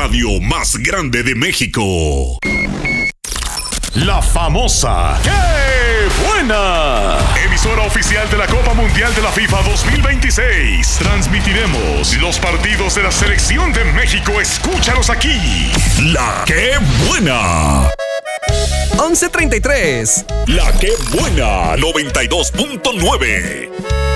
radio más grande de México. La famosa ¡Qué buena! Emisora oficial de la Copa Mundial de la FIFA 2026. Transmitiremos los partidos de la selección de México. Escúchalos aquí. La ¡Qué buena! 11:33. La ¡Qué buena! 92.9.